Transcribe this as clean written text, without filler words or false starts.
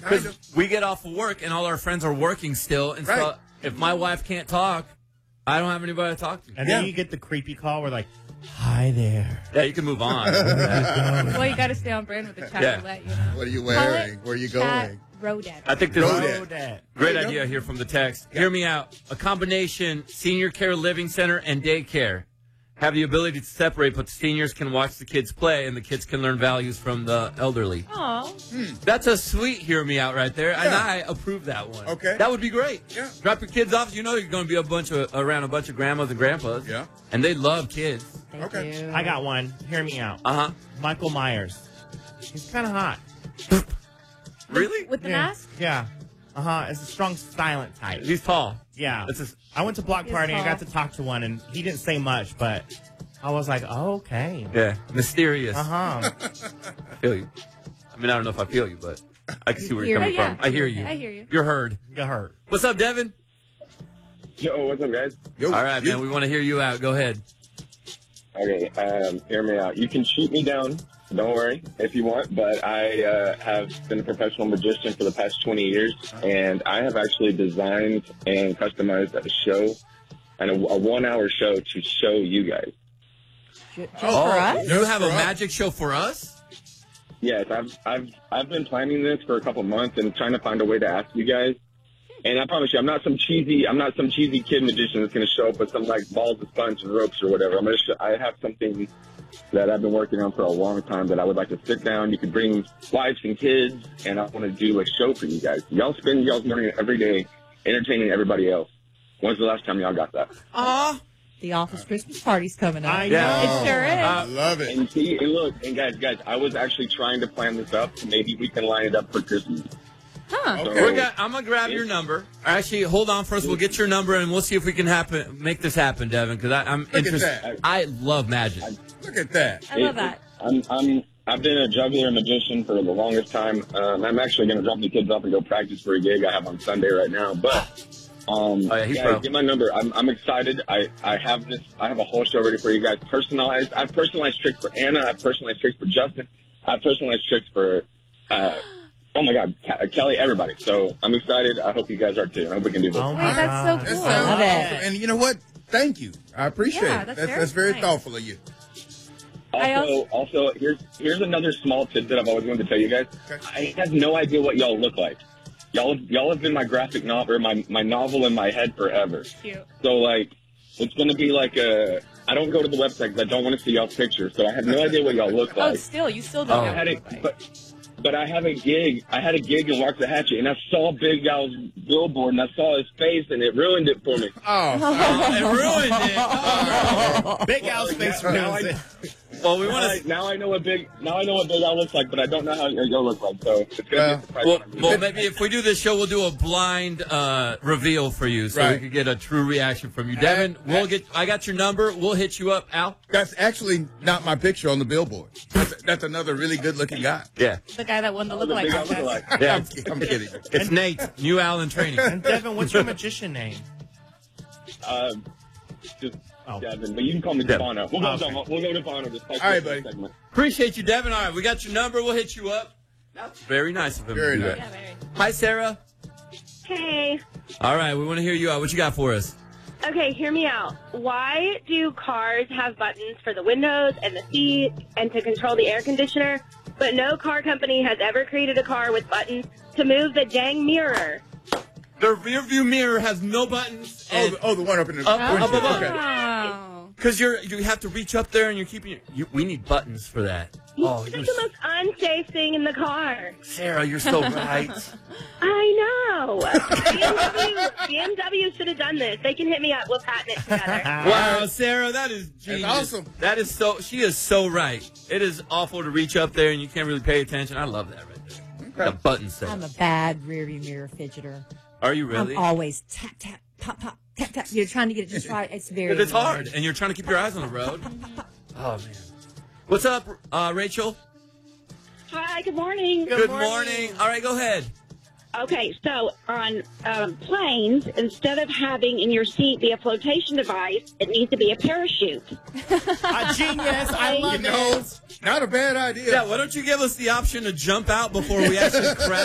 Because we get off of work and all our friends are working still. And so if my wife can't talk, I don't have anybody to talk to. And then you get the creepy call where like, hi there. Yeah, you can move on. Well, you got to stay on brand with the chat roulette, you know. What are you wearing? Where are you going? Rodad. I think this is Rodad. great idea here from the text. Hear me out. A combination senior care living center and daycare have the ability to separate, but the seniors can watch the kids play and the kids can learn values from the elderly. Oh. That's a sweet hear me out right there. And I approve that one. Okay. That would be great. Yeah. Drop your kids off. You know you're going to be around a bunch of grandmas and grandpas. Yeah. And they love kids. Thank you. I got one. Hear me out. Uh-huh. Michael Myers. He's kind of hot. Really? With the mask? Yeah. It's a strong, silent type. He's tall. Yeah. This is- I went to Block He's Party and I tall. got to talk to one, and he didn't say much, but I was like, oh, okay. Yeah. Mysterious. Uh-huh. I feel you. I mean, I don't know if I feel you, but I can see where you're coming Yeah. from. I hear you. I hear you. You're heard. Got hurt. What's up, Devin? Yo, what's up, guys? Yo, All right, man. We want to hear you out. Go ahead. Okay, hear me out. You can shoot me down, don't worry, if you want, but I have been a professional magician for the past 20 years, and I have actually designed and customized a show, and a 1-hour show to show you guys. Just for us? You have a magic show for us? Yes, I've been planning this for a couple months and trying to find a way to ask you guys. And I promise you, I'm not some cheesy kid magician that's going to show up with some like balls of sponge and ropes or whatever. I have something that I've been working on for a long time that I would like to sit down. You could bring wives and kids, and I want to do a show for you guys. Y'all spend y'all's money every day entertaining everybody else. When's the last time y'all got that? The office Christmas party's coming up. I It know. sure is. I love it. And see, and look, and guys, I was actually trying to plan this up. Maybe we can line it up for Christmas. Huh. Okay. I'm going to grab your number. Actually, hold on first. We'll get your number, and we'll see if we can make this happen, Devin, because I'm Look at interested. that. I love magic. Look at that. I love that. I've been a juggler and magician for the longest time. I'm actually going to drop the kids off and go practice for a gig I have on Sunday right now. But he's guys, pro. get my number. I'm excited. I have a whole show ready for you guys. Personalized. I've personalized tricks for Anna. I've personalized tricks for Justin. I've personalized tricks for oh my God, Kelly, everybody. So I'm excited. I hope you guys are too. I hope we can do this. Oh, Wait, my that's God. so That cool. sounds I love awesome. it. And you know what? Thank you. I appreciate Yeah, it. that's very very nice. thoughtful of you. Also, here's another small tidbit I've always wanted to tell you guys. Okay. I have no idea what y'all look like. Y'all have been my graphic novel, or my novel in my head forever. Cute. So like, it's gonna be like I don't go to the website because I don't want to see y'all's pictures. So I have no idea what y'all look Oh, like. still, you still don't I know had what it, you look like. but I have a gig. I had a gig in Waxahachie, and I saw Big Al's billboard, and I saw his face, and it ruined it for me. Oh, It ruined it. Big Al's face Now ruins I- it. Well, we want to. Now I know what Big Al looks like, but I don't know how y'all look like. So it's gonna be a surprise. Well, maybe if we do this show, we'll do a blind reveal for you, so we Right. can get a true reaction from you, Devin. I got your number. We'll hit you up, Al. that's actually not my picture on the billboard. That's another really good-looking guy. Yeah, The guy that won the The look Big Al like look contest. alike. yeah. I'm kidding. It's Nate, new Al in training. And Devin, what's your magician name? Just Oh. Devin, but you can call me Devin. Stefano. We'll go to Stefano. Just All right, buddy. segment. Appreciate you, Devin. All right, we got your number. We'll hit you up. That's very nice of him. Very to do nice. that. Yeah, very. Hi, Sarah. Hey. All right, we want to hear you out. What you got for us? Okay, hear me out. Why do cars have buttons for the windows and the seat and to control the air conditioner, but no car company has ever created a car with buttons to move the dang mirror? The rear view mirror has no buttons. Oh, the one up in the Up windshield. above. Okay. Wow. Because you have to reach up there and you're keeping we need buttons for that. Oh, It's the most unsafe thing in the car. Sarah, you're so right. I know. BMW should have done this. They can hit me up. We'll patent it together. Wow, Sarah, that is genius. awesome. That is she is so right. It is awful to reach up there and you can't really pay attention. I love that right there. The button set. I'm a bad rearview mirror fidgeter. Are you really? I'm always tap, tap, pop, pop, tap, tap. You're trying to get it just right. It's very But it's hard, annoying. and you're trying to keep your eyes on the road. Oh, man. What's up, Rachel? Hi, good morning. Good morning. All right, go ahead. Okay, so on planes, instead of having in your seat be a flotation device, it needs to be a parachute. A genius. I love You know, it. not a bad idea. Yeah, why don't you give us the option to jump out before we actually crash?